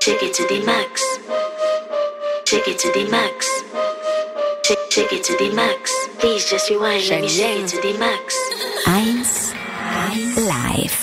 Take it to the max. Take it to the max. Take it to the max. Please just rewind. Let me shake it to the max. 1 Live.